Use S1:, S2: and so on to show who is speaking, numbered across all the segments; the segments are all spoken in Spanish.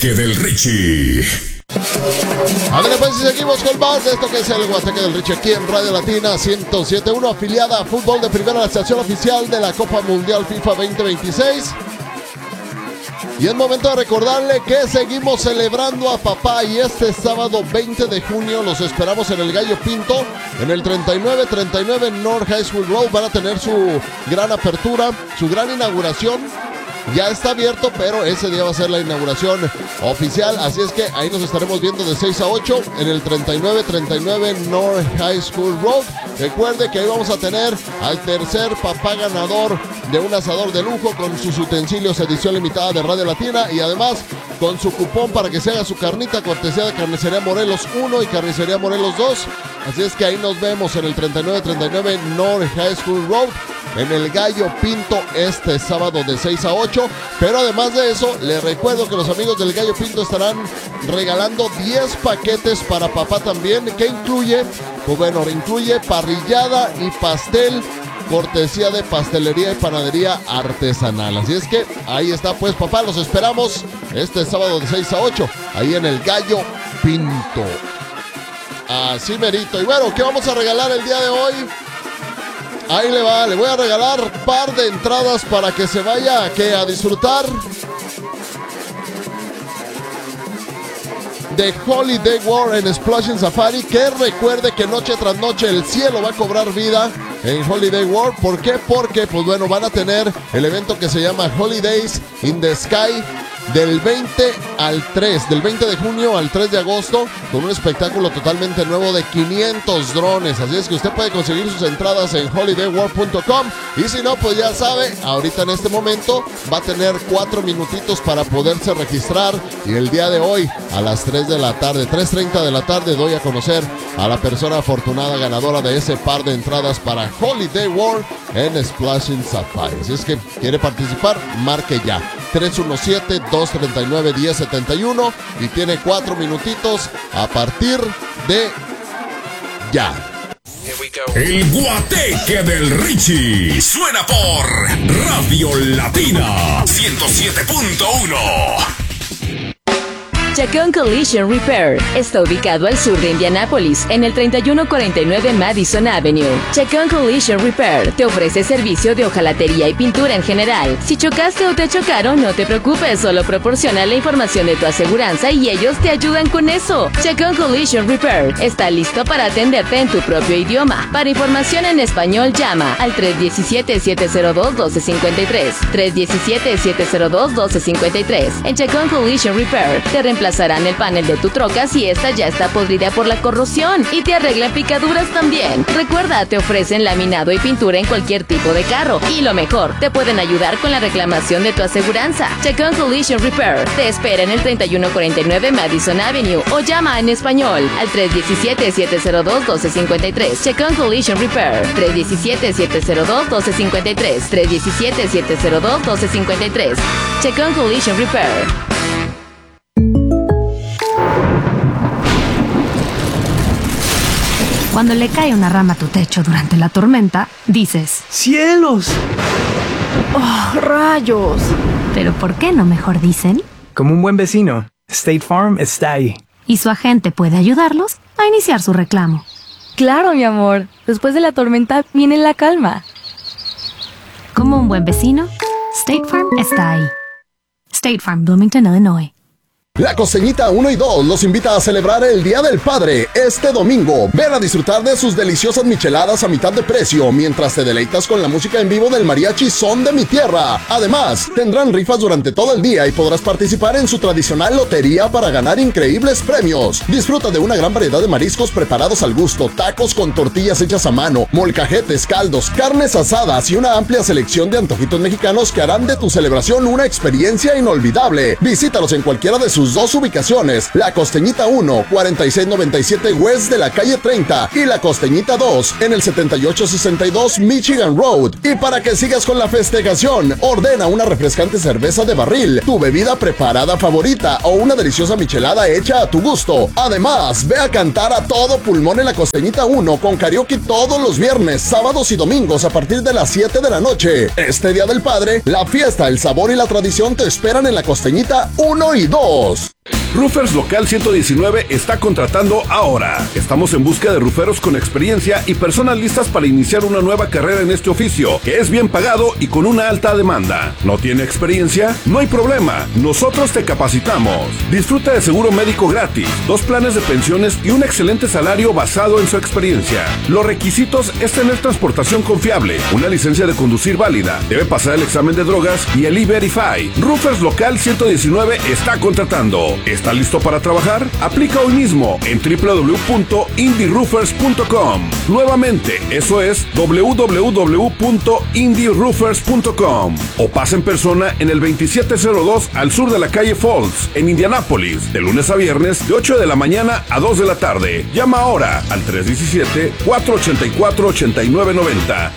S1: Guateque del Richie.
S2: Ándale pues, y seguimos con más de esto que es el Guateque del Richie aquí en Radio Latina 107.1, afiliada a Fútbol de Primera, la estación oficial de la Copa Mundial FIFA 2026. Y es momento de recordarle que seguimos celebrando a papá y este sábado 20 de junio los esperamos en el Gallo Pinto, en el 3939 North High School Road. Van a tener su gran apertura, su gran inauguración. Ya está abierto, pero ese día va a ser la inauguración oficial. Así es que ahí nos estaremos viendo de 6 a 8 en el 3939 North High School Road. Recuerde que ahí vamos a tener al tercer papá ganador de un asador de lujo con sus utensilios edición limitada de Radio Latina y además con su cupón para que se haga su carnita, cortesía de Carnicería Morelos 1 y Carnicería Morelos 2. Así es que ahí nos vemos en el 3939 North High School Road, en el Gallo Pinto, este sábado de 6 a 8. Pero además de eso, les recuerdo que los amigos del Gallo Pinto estarán regalando 10 paquetes para papá también. ¿Qué incluye? Pues bueno, incluye parrillada y pastel, cortesía de Pastelería y Panadería Artesanal. Así es que ahí está pues papá, los esperamos este sábado de 6 a 8, ahí en el Gallo Pinto. Así merito. Y bueno, ¿qué vamos a regalar el día de hoy? Ahí le va, le voy a regalar par de entradas para que se vaya a disfrutar de Holiday World en Splashing Safari. Que recuerde que noche tras noche el cielo va a cobrar vida en Holiday World. ¿Por qué? Porque pues bueno, van a tener el evento que se llama Holidays in the Sky del 20 de junio al 3 de agosto, con un espectáculo totalmente nuevo de 500 drones. Así es que usted puede conseguir sus entradas en holidayworld.com y si no, pues ya sabe, ahorita en este momento va a tener 4 minutitos para poderse registrar y el día de hoy a las 3:30 de la tarde doy a conocer a la persona afortunada ganadora de ese par de entradas para Holiday World en Splashing Safari. Así es que quiere participar, marque ya 317-239-1071 y tiene 4 minutitos a partir de ya.
S1: El Guateque del Richie suena por Radio Latina 107.1.
S3: Chacón Collision Repair está ubicado al sur de Indianápolis, en el 3149 Madison Avenue. Chacón Collision Repair te ofrece servicio de hojalatería y pintura en general. Si chocaste o te chocaron, no te preocupes, solo proporciona la información de tu aseguranza y ellos te ayudan con eso. Chacón Collision Repair está listo para atenderte en tu propio idioma. Para información en español, llama al 317-702-1253. 317-702-1253. En Chacón Collision Repair te reemplazarán el panel de tu troca si esta ya está podrida por la corrosión y te arreglan picaduras también. Recuerda, te ofrecen laminado y pintura en cualquier tipo de carro y lo mejor, te pueden ayudar con la reclamación de tu aseguranza. Chacón Collision Repair te espera en el 3149 Madison Avenue o llama en español al 317-702-1253. Chacón Collision Repair 317-702-1253. 317-702-1253. Chacón Collision Repair.
S4: Cuando le cae una rama a tu techo durante la tormenta, dices:
S5: ¡cielos! ¡Oh, rayos!
S4: ¿Pero por qué no mejor dicen?
S5: Como un buen vecino, State Farm está ahí.
S4: Y su agente puede ayudarlos a iniciar su reclamo.
S6: Claro, mi amor. Después de la tormenta viene la calma.
S4: Como un buen vecino, State Farm está ahí. State Farm, Bloomington, Illinois.
S2: La Costeñita 1 y 2 los invita a celebrar el Día del Padre este domingo. Ven a disfrutar de sus deliciosas micheladas a mitad de precio mientras te deleitas con la música en vivo del mariachi Son de mi Tierra. Además, tendrán rifas durante todo el día y podrás participar en su tradicional lotería para ganar increíbles premios. Disfruta de una gran variedad de mariscos preparados al gusto, tacos con tortillas hechas a mano, molcajetes, caldos, carnes asadas y una amplia selección de antojitos mexicanos que harán de tu celebración una experiencia inolvidable. Visítalos en cualquiera de sus dos ubicaciones, La Costeñita 1, 4697 West de la calle 30 y La Costeñita 2 en el 7862 Michigan Road. Y para que sigas con la festejación, ordena una refrescante cerveza de barril, tu bebida preparada favorita o una deliciosa michelada hecha a tu gusto. Además, ve a cantar a todo pulmón en La Costeñita 1 con karaoke todos los viernes, sábados y domingos a partir de las 7 de la noche. Este Día del Padre, la fiesta, el sabor y la tradición te esperan en La Costeñita 1 y 2.
S7: Roofers Local 119 está contratando ahora. Estamos en busca de rooferos con experiencia y personas listas para iniciar una nueva carrera en este oficio, que es bien pagado y con una alta demanda. ¿No tiene experiencia? No hay problema, nosotros te capacitamos. Disfruta de seguro médico gratis, 2 planes de pensiones y un excelente salario basado en su experiencia. Los requisitos es tener transportación confiable, una licencia de conducir válida, debe pasar el examen de drogas y el E-Verify. Roofers Local 119 está contratando. ¿Está listo para trabajar? Aplica hoy mismo en www.indieroofers.com. Nuevamente, eso es www.indieroofers.com, o pasa en persona en el 2702 al sur de la calle Falls, en Indianápolis, de lunes a viernes de 8 de la mañana a 2 de la tarde. Llama ahora al 317-484-8990.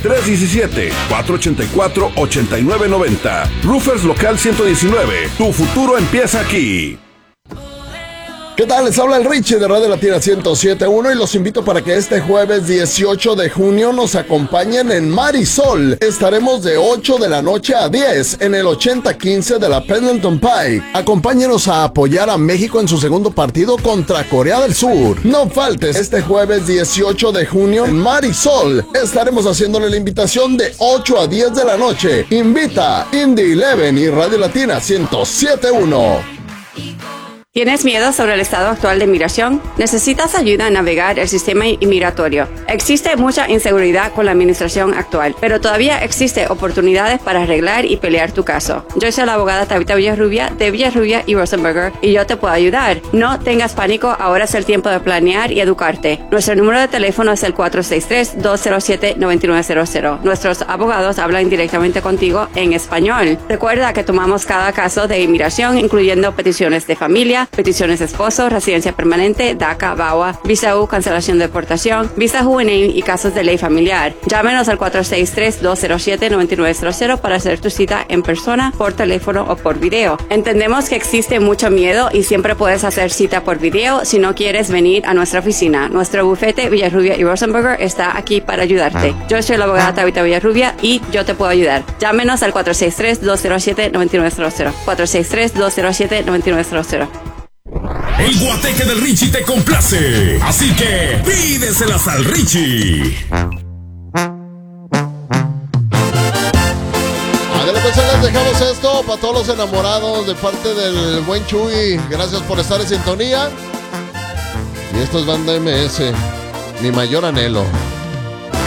S7: 317-484-8990. Roofers Local 119. Tu futuro empieza aquí.
S2: ¿Qué tal? Les habla el Richie de Radio Latina 107.1 y los invito para que este jueves 18 de junio nos acompañen en Marisol. Estaremos de 8 de la noche a 10 en el 8015 de la Pendleton Pike. Acompáñenos a apoyar a México en su segundo partido contra Corea del Sur. No faltes este jueves 18 de junio en Marisol. Estaremos haciéndole la invitación de 8 a 10 de la noche. Invita Indie Eleven y Radio Latina 107.1.
S8: ¿Tienes miedo sobre el estado actual de inmigración? ¿Necesitas ayuda a navegar el sistema inmigratorio? Existe mucha inseguridad con la administración actual, pero todavía existe oportunidades para arreglar y pelear tu caso. Yo soy la abogada Tabitha Villarrubia de Villarrubia y Rosenberger y yo te puedo ayudar. No tengas pánico, ahora es el tiempo de planear y educarte. Nuestro número de teléfono es el 463-207-9900. Nuestros abogados hablan directamente contigo en español. Recuerda que tomamos cada caso de inmigración, incluyendo peticiones de familia, peticiones de esposo, residencia permanente, DACA, VAWA, visa U, cancelación de deportación, visa juvenil y casos de ley familiar. Llámenos al 463-207-9900 para hacer tu cita en persona, por teléfono o por video. Entendemos que existe mucho miedo y siempre puedes hacer cita por video si no quieres venir a nuestra oficina. Nuestro bufete Villarrubia y Rosenberger está aquí para ayudarte. Yo soy la abogada Tabitha Villarrubia y yo te puedo ayudar. Llámenos al 463-207-9900. 463-207-9900.
S1: El guateque del Richie te complace, así que pídeselas al Richie.
S2: Ándale, pues les dejamos esto para todos los enamorados de parte del buen Chuy. Gracias por estar en sintonía. Y esto es Banda MS, mi mayor anhelo.